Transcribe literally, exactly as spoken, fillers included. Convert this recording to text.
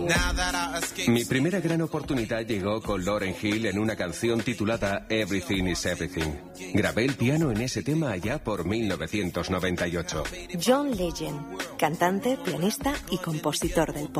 Mi primera gran oportunidad llegó con Lauryn Hill en una canción titulada Everything is Everything. Grabé el piano en ese tema allá por mil novecientos noventa y ocho. John Legend, cantante, pianista y compositor del pop.